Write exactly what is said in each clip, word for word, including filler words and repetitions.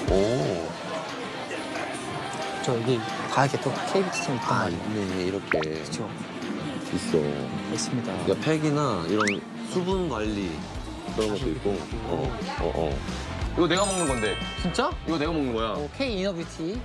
오. 저 여기 다 이렇게 또 케이비티 팀 있단 아, 말이에요. 있네. 이렇게. 그렇죠. 있어. 있습니다. 야, 팩이나 이런 수분 관리 그런 것도 있고. 어, 어, 어. 이거 내가 먹는 건데. 진짜? 이거 내가 먹는 거야. 오, K 이너뷰티.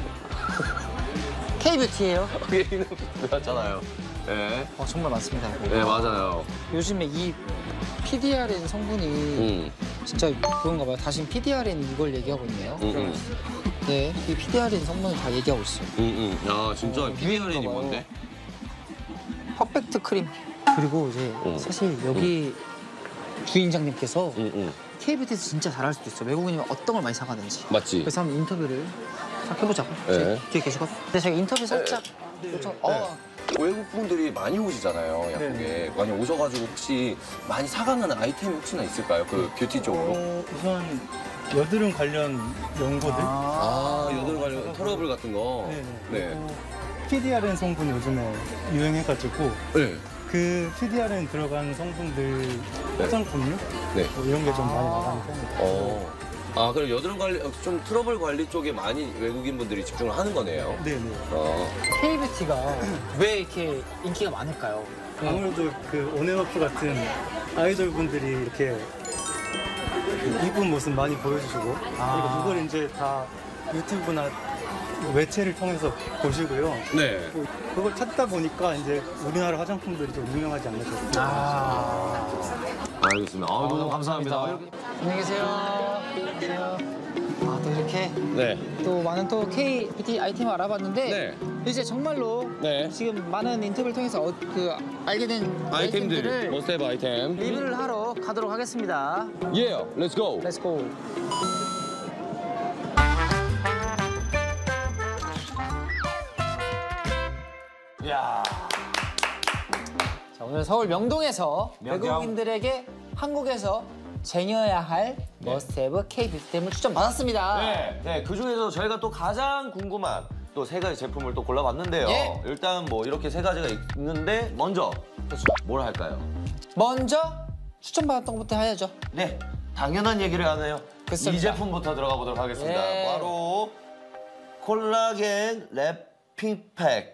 K뷰티예요. 그게 있는 거잖아요. 네. 어, 정말 많습니다. 이거. 네, 맞아요. 요즘에 이 피디알엔 성분이 음. 진짜 그런가 봐요. 다시 피디알엔 이걸 얘기하고 있네요. 음, 음. 네, 이 피디알엔 성분을 다 얘기하고 있어요. 음, 음. 야, 진짜 어, 피디알엔이 봐요. 뭔데? 퍼펙트 크림. 그리고 이제 음. 사실 여기 주인장님께서 음, 음. K뷰티에서 진짜 잘할 수도 있어요. 외국인이면 어떤 걸 많이 사가든지. 맞지? 그래서 한번 인터뷰를 싹 해보자고. 네. 뒤에 계시거든. 근데 제가 인터뷰 살짝 요청. 어, 외국 분들이 많이 오시잖아요, 약국에. 많이 오셔가지고 혹시 많이 사가는 아이템이 혹시나 있을까요? 그 뷰티 쪽으로? 어, 우선 여드름 관련 연고들. 아, 여드름 관련 트러블 같은 거? 네네. 네. 피디알엔 성분 요즘에 유행해가지고 네. 그 피디알엔 들어간 성분들 네. 화장품류 네. 뭐 이런 게 좀 많이 나가는 편이에요. 어. 아, 그럼 여드름 관리, 어, 좀 트러블 관리 쪽에 많이 외국인 분들이 집중을 하는 거네요. 네네. 어. K뷰티가 왜 이렇게 인기가 많을까요? 아무래도 그 온앤오프 같은 아이돌 분들이 이렇게 그 이쁜 모습 많이 보여주시고 아. 그리고 그걸 이제 다 유튜브나 매체를 통해서 보시고요. 네. 그- 그걸 찾다 보니까 이제 우리나라 화장품들이 좀 유명하지 않나 싶어요. 아. 알겠습니다. 아, 너무 감사합니다. 안녕히 계세요. 안녕히 계세요. 아, 또 이렇게 네. 또 많은 또 K뷰티 아이템을 알아봤는데 네. 이제 정말로 네. 지금 많은 인터뷰를 통해서 어, 그 알게 된 아이템들, 아이템들을 머스테브 아이템. 리뷰를 하러 가도록 하겠습니다. 예, 렛츠 고. Let's go. 야. 자, 오늘 서울 명동에서 명동. 외국인들에게 한국에서 쟁여야 할 머스테브 K뷰티템을 추천 받았습니다. 네, 네, 그 중에서 저희가 또 가장 궁금한 또 세 가지 제품을 또 골라봤는데요. 예. 일단 뭐 이렇게 세 가지가 있는데 먼저 그렇죠. 뭘 할까요? 먼저 추천받았던 것부터 해야죠. 네, 당연한 얘기를 하네요. 그렇습니다. 이 제품부터 들어가 보도록 하겠습니다. 예. 바로 콜라겐 랩핑팩.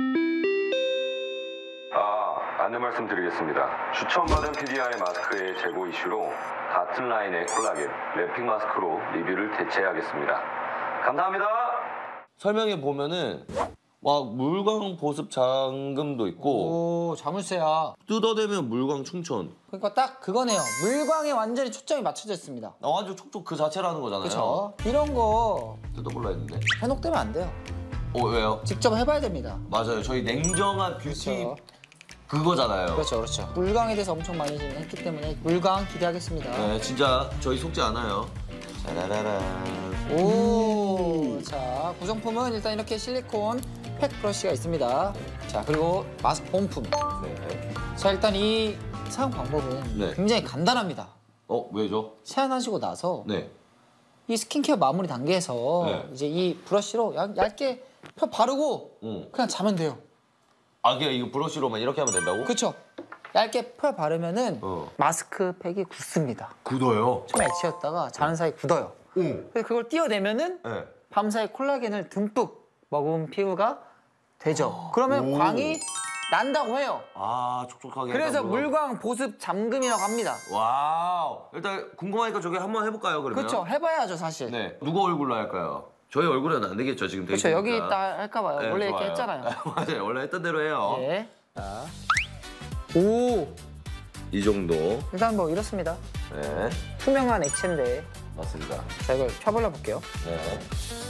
아, 안내 말씀드리겠습니다. 추천받은 피디알의 마스크의 재고 이슈로 같은 라인의 콜라겐 랩핑 마스크로 리뷰를 대체하겠습니다. 감사합니다. 설명에 보면은 와 물광 보습 잠금도 있고 오, 자물쇠야. 뜯어대면 물광 충전. 그러니까 딱 그거네요. 물광에 완전히 초점이 맞춰져 있습니다. 아, 완전 촉촉 그 자체라는 거잖아요. 그렇죠? 이런 거 뜯어볼라 했는데. 현혹되면 안 돼요. 어, 왜요? 직접 해봐야 됩니다. 맞아요. 저희 냉정한 뷰티 그렇죠. 그거잖아요. 그렇죠, 그렇죠. 물광에 대해서 엄청 많이 지금 했기 때문에 물광 기대하겠습니다. 네, 진짜 저희 속지 않아요. 짜라라란. 오, 자 구성품은 일단 이렇게 실리콘 팩 브러쉬가 있습니다. 자 그리고 마스크 본품. 네. 자 일단 이 사용 방법은 네. 굉장히 간단합니다. 어, 왜죠? 세안하시고 나서 네. 이 스킨케어 마무리 단계에서 네. 이제 이 브러쉬로 얇, 얇게 펴 바르고 응. 그냥 자면 돼요. 아, 그냥 이거 브러쉬로만 이렇게 하면 된다고? 그렇죠? 얇게 펴 바르면은 어. 마스크팩이 굳습니다. 굳어요. 처음에 애치였다가 자는 사이 굳어요. 응. 그래서 그걸 띄어내면은 네. 밤사이 콜라겐을 듬뿍 머금은 피부가 되죠. 그러면 오. 광이 난다고 해요. 아, 촉촉하게. 그래서 한다고요? 물광 보습 잠금이라고 합니다. 와우. 일단 궁금하니까 저기 한번 해볼까요, 그러면? 그렇죠. 해봐야죠, 사실. 네. 누구 얼굴로 할까요? 저희 얼굴에는 안 되겠죠, 지금 그렇죠. 데이트니까. 여기 있다 할까 봐요. 네, 원래 이렇게 좋아요. 했잖아요. 맞아요. 원래 했던 대로 해요. 예. 자. 오. 이 정도. 일단 뭐 이렇습니다. 네. 투명한 액체인데 맞습니다. 자 이걸 펴발라 볼게요. 네.